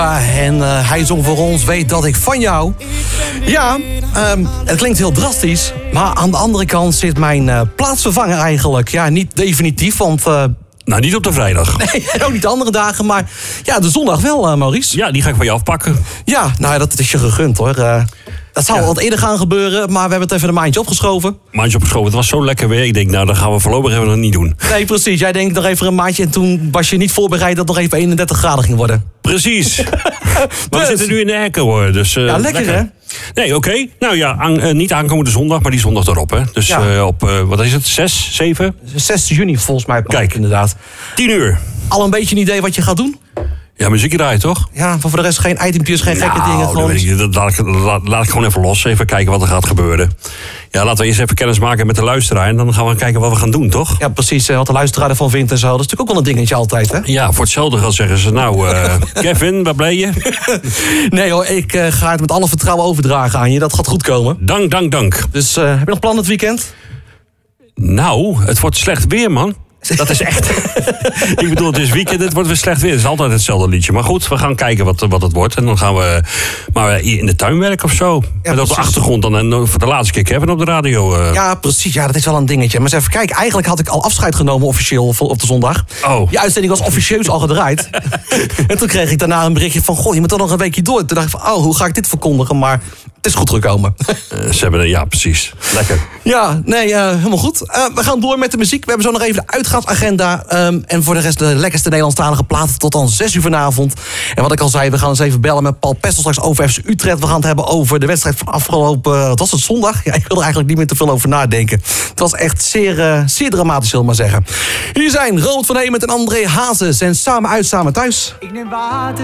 En hij zong voor ons, weet dat ik van jou. Ja, het klinkt heel drastisch. Maar aan de andere kant zit mijn plaatsvervanger eigenlijk. Ja, niet definitief, want... Nou, niet op de vrijdag. Nee, ook niet de andere dagen, maar ja, de zondag wel, Maurice. Ja, die ga ik van je afpakken. Ja, nou, dat is je gegund, hoor. Dat zou wat eerder gaan gebeuren, maar we hebben het even een maandje opgeschoven. Het was zo lekker weer. Ik denk, nou, dan gaan we voorlopig even nog niet doen. Nee, precies. Jij denkt nog even een maandje en toen was je niet voorbereid dat het nog even 31 graden ging worden. Precies. Maar we zitten nu in de hekken, hoor. Dus, ja, lekker, hè? Nee, oké. Nou ja, niet aankomende zondag, maar die zondag erop, hè. Dus op, wat is het, 6, 7? 6 juni volgens mij. Kijk, inderdaad. 10 uur. Al een beetje een idee wat je gaat doen? Ja, muziek draaien, toch? Ja, maar voor de rest geen itempjes, geen gekke dingen. Gewoon... Laat ik gewoon even los. Even kijken wat er gaat gebeuren. Ja, laten we eerst even kennis maken met de luisteraar. En dan gaan we kijken wat we gaan doen, toch? Ja, precies. Wat de luisteraar ervan vindt en zo. Dat is natuurlijk ook wel een dingetje altijd, hè? Ja, voor hetzelfde geld zeggen ze... Nou, Kevin, waar ben je? Nee hoor, ik ga het met alle vertrouwen overdragen aan je. Dat gaat goed komen. Dank. Dus heb je nog plannen het weekend? Nou, het wordt slecht weer, man. Dat is echt... Ik bedoel, het is weekend, het wordt weer slecht weer. Het is altijd hetzelfde liedje. Maar goed, we gaan kijken wat het wordt. En dan gaan we maar in de tuin werken of zo. Ja, met op de achtergrond dan voor de laatste keer Kevin op de radio. Ja, precies. Ja, dat is wel een dingetje. Maar eens even kijken. Eigenlijk had ik al afscheid genomen officieel op de zondag. Oh. Die uitzending was officieus al gedraaid. En toen kreeg ik daarna een berichtje van... Goh, je moet toch nog een weekje door. Toen dacht ik van, hoe ga ik dit verkondigen? Maar het is goed gekomen. Ze hebben ja, precies. Lekker. Ja, nee, helemaal goed. We gaan door met de muziek. We hebben zo nog even de uitgaansagenda. En voor de rest de lekkerste Nederlandstalige platen tot dan 6 uur vanavond. En wat ik al zei, we gaan eens even bellen met Paul Pestel straks over FC Utrecht. We gaan het hebben over de wedstrijd van afgelopen... Wat was het, zondag? Ja, ik wil er eigenlijk niet meer te veel over nadenken. Het was echt zeer dramatisch, zullen we maar zeggen. Hier zijn Robert van Hemert en André Hazes. En samen uit, samen thuis. Ik neem water.